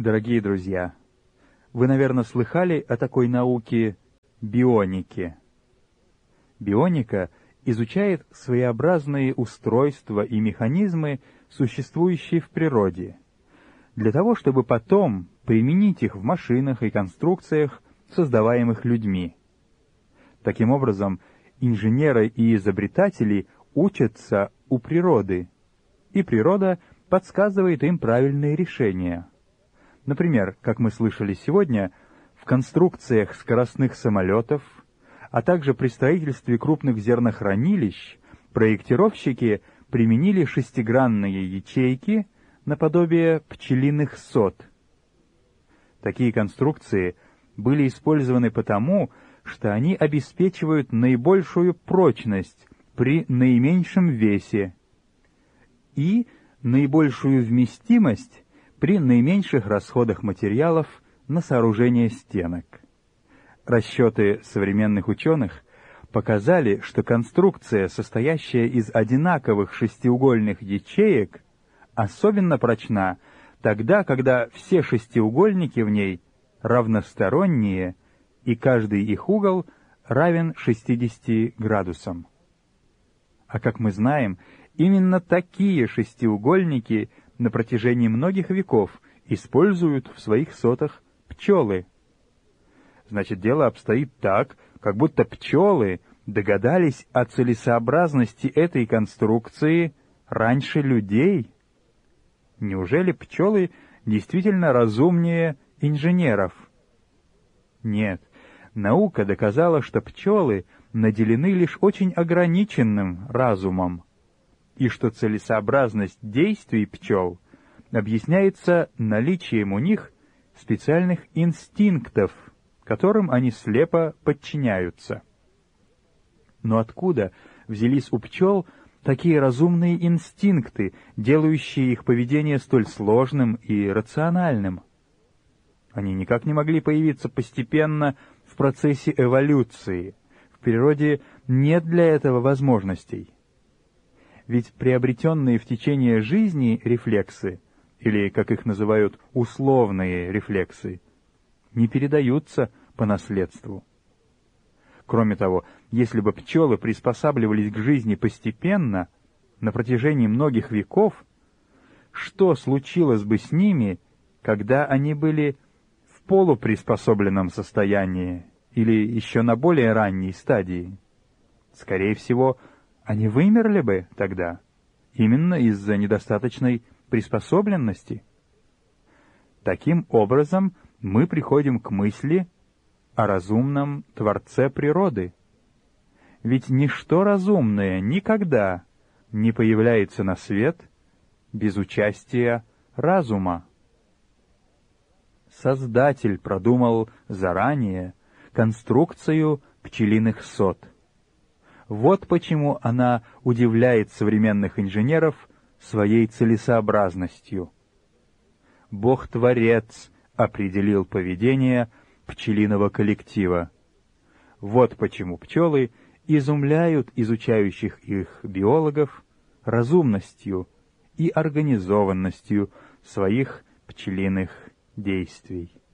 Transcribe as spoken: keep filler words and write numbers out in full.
Дорогие друзья, вы, наверное, слыхали о такой науке бионике. Бионика изучает своеобразные устройства и механизмы, существующие в природе, для того, чтобы потом применить их в машинах и конструкциях, создаваемых людьми. Таким образом, инженеры и изобретатели учатся у природы, и природа подсказывает им правильные решения. Например, как мы слышали сегодня, в конструкциях скоростных самолетов, а также при строительстве крупных зернохранилищ проектировщики применили шестигранные ячейки наподобие пчелиных сот. Такие конструкции были использованы потому, что они обеспечивают наибольшую прочность при наименьшем весе и наибольшую вместимость при наименьших расходах материалов на сооружение стенок. Расчеты современных ученых показали, что конструкция, состоящая из одинаковых шестиугольных ячеек, особенно прочна тогда, когда все шестиугольники в ней равносторонние и каждый их угол равен шестидесяти градусам. А как мы знаем, именно такие шестиугольники на протяжении многих веков используют в своих сотах пчелы. Значит, дело обстоит так, как будто пчелы догадались о целесообразности этой конструкции раньше людей. Неужели пчелы действительно разумнее инженеров? Нет, наука доказала, что пчелы наделены лишь очень ограниченным разумом, и что целесообразность действий пчел объясняется наличием у них специальных инстинктов, которым они слепо подчиняются. Но откуда взялись у пчел такие разумные инстинкты, делающие их поведение столь сложным и рациональным? Они никак не могли появиться постепенно в процессе эволюции. В природе нет для этого возможностей. Ведь приобретенные в течение жизни рефлексы, или, как их называют, условные рефлексы, не передаются по наследству. Кроме того, если бы пчелы приспосабливались к жизни постепенно, на протяжении многих веков, что случилось бы с ними, когда они были в полуприспособленном состоянии или еще на более ранней стадии? Скорее всего, они вымерли бы тогда, именно из-за недостаточной приспособленности. Таким образом, мы приходим к мысли о разумном Творце природы. Ведь ничто разумное никогда не появляется на свет без участия разума. Создатель продумал заранее конструкцию пчелиных сот. Вот почему она удивляет современных инженеров своей целесообразностью. Бог-творец определил поведение пчелиного коллектива. Вот почему пчелы изумляют изучающих их биологов разумностью и организованностью своих пчелиных действий.